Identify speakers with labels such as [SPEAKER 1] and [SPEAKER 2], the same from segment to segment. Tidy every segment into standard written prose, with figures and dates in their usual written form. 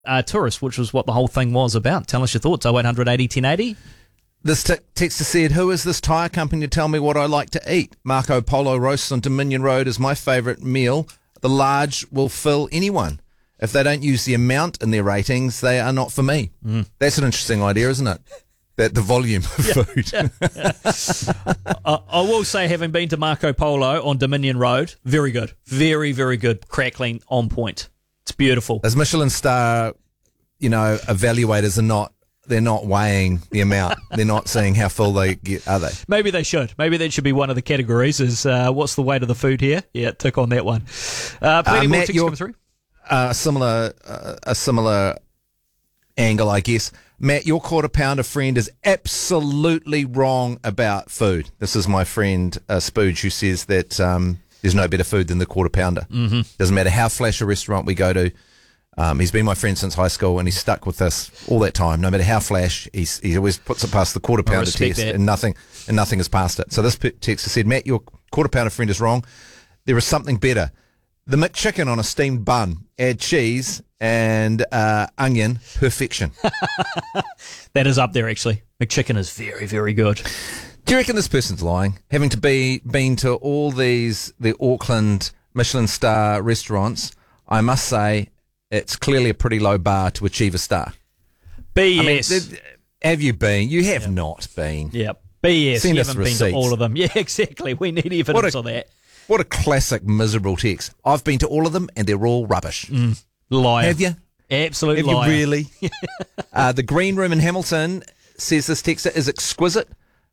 [SPEAKER 1] tourists, which was what the whole thing was about. Tell us your thoughts. 0800 80 1080.
[SPEAKER 2] This texter said, who is this tyre company to tell me what I like to eat? Marco Polo roast on Dominion Road is my favourite meal. The large will fill anyone. If they don't use the amount in their ratings, they are not for me. That's an interesting idea, isn't it? That the volume of food.
[SPEAKER 1] I will say, having been to Marco Polo on Dominion Road, very good. Very, very good. Crackling, on point. It's beautiful.
[SPEAKER 2] As Michelin star, evaluators they're not weighing the amount. They're not seeing how full they get, are they?
[SPEAKER 1] Maybe they should. Maybe that should be one of the categories is what's the weight of the food here? Yeah, tick on that one. Plenty more texts coming through.
[SPEAKER 2] A similar angle, I guess. Matt, your quarter pounder friend is absolutely wrong about food. This is my friend Spooge, who says that there's no better food than the quarter pounder. Mm-hmm. Doesn't matter how flash a restaurant we go to. He's been my friend since high school, and he's stuck with us all that time. No matter how flash, he always puts it past the quarter pounder test, and nothing has passed it. So this texter said, Matt, your quarter pounder friend is wrong. There is something better. The McChicken on a steamed bun. Add cheese and onion. Perfection.
[SPEAKER 1] That is up there, actually. McChicken is very, very good.
[SPEAKER 2] Do you reckon this person's lying? Having to been to all the Auckland Michelin star restaurants, I must say it's clearly a pretty low bar to achieve a star.
[SPEAKER 1] BS.
[SPEAKER 2] Have you been? You have not been.
[SPEAKER 1] Yep. BS.
[SPEAKER 2] Send
[SPEAKER 1] you
[SPEAKER 2] us
[SPEAKER 1] haven't
[SPEAKER 2] receipts.
[SPEAKER 1] been to all of them. Yeah, exactly. We need evidence of that.
[SPEAKER 2] What a classic miserable text. I've been to all of them and they're all rubbish.
[SPEAKER 1] Liar.
[SPEAKER 2] Have you?
[SPEAKER 1] Absolute
[SPEAKER 2] liar.
[SPEAKER 1] liar.
[SPEAKER 2] Have you really? The Green Room in Hamilton, says this texter, is exquisite.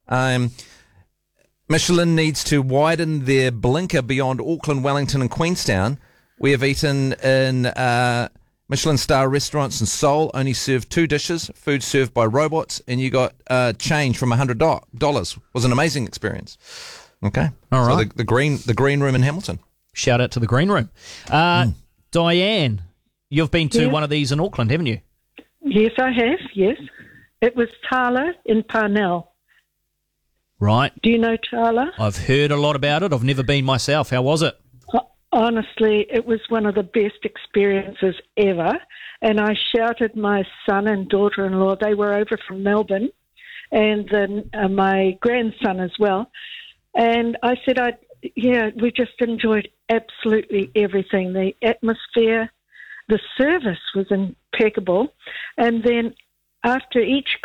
[SPEAKER 2] Michelin needs to widen their blinker beyond Auckland, Wellington and Queenstown. We have eaten in Michelin star restaurants in Seoul, only served 2 dishes, food served by robots, and you got change from $100. Was an amazing experience. Okay.
[SPEAKER 1] All right.
[SPEAKER 2] So the green Room in Hamilton.
[SPEAKER 1] Shout out to the Green Room. Diane, you've been to one of these in Auckland, haven't you?
[SPEAKER 3] Yes, I have, yes. It was Tala in Parnell.
[SPEAKER 1] Right.
[SPEAKER 3] Do you know Tala?
[SPEAKER 1] I've heard a lot about it. I've never been myself. How was it?
[SPEAKER 3] Honestly, it was one of the best experiences ever. And I shouted my son and daughter-in-law. They were over from Melbourne, and then my grandson as well. And I said, we just enjoyed absolutely everything. The atmosphere, the service was impeccable. And then before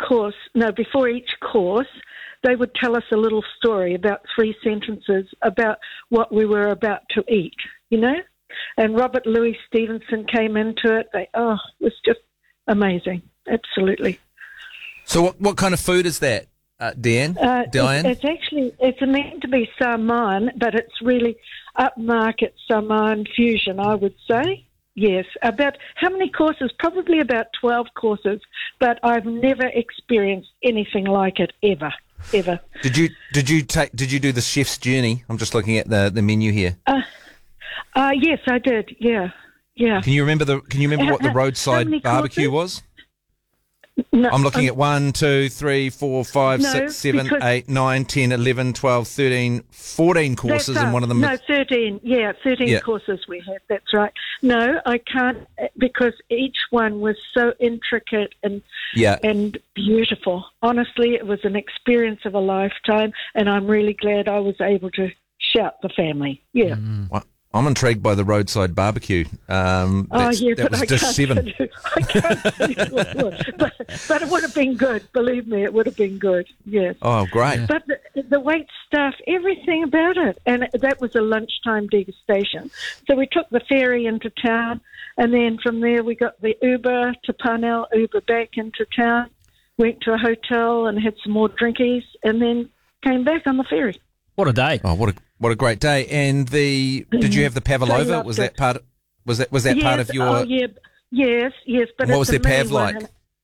[SPEAKER 3] each course, they would tell us a little story, about 3 sentences about what we were about to eat, And Robert Louis Stevenson came into it. It was just amazing, absolutely.
[SPEAKER 2] So what kind of food is that, Diane?
[SPEAKER 3] It's meant to be Samoan, but it's really upmarket Samoan fusion, I would say. Yes. About how many courses? Probably about 12 courses, but I've never experienced anything like it ever.
[SPEAKER 2] Did you do the chef's journey? I'm just looking at the menu here.
[SPEAKER 3] Yes, I did. Yeah.
[SPEAKER 2] Can you remember what the roadside barbecue was?
[SPEAKER 3] No,
[SPEAKER 2] I'm looking at 1, 2, 3, 4, 5, 6, 7, 8, 9, 10, 11, 12, 13, 14 courses, and one of them.
[SPEAKER 3] No, 13. Yeah, 13 courses we had. That's right. No, I can't, because each one was so intricate and beautiful. Honestly, it was an experience of a lifetime, and I'm really glad I was able to shout the family. Yeah.
[SPEAKER 2] Well, I'm intrigued by the roadside barbecue. That was dish 7.
[SPEAKER 3] I can't tell you what it was. But it would have been good. Believe me, it would have been good. Yes.
[SPEAKER 2] Oh, great.
[SPEAKER 1] Yeah.
[SPEAKER 3] But the wait staff, everything about it. And that was a lunchtime degustation. So we took the ferry into town, and then from there we got the Uber to Parnell, Uber back into town, went to a hotel and had some more drinkies, and then came back on the ferry.
[SPEAKER 1] What a day.
[SPEAKER 2] Oh, what a great day. And did you have the pavlova? Was that part of your...
[SPEAKER 3] Oh, yeah. Yes. But
[SPEAKER 2] what was their pav like?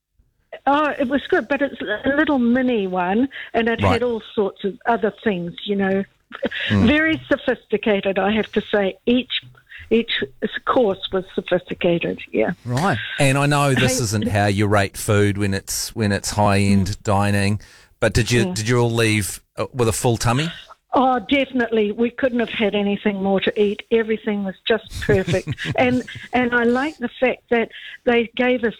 [SPEAKER 3] It was good, but it's a little mini one, and it had all sorts of other things, Very sophisticated, I have to say. Each course was sophisticated, yeah.
[SPEAKER 1] Right.
[SPEAKER 2] And I know this isn't how you rate food when it's high-end dining, but did you all leave with a full tummy?
[SPEAKER 3] Oh, definitely. We couldn't have had anything more to eat. Everything was just perfect. and I like the fact that they gave us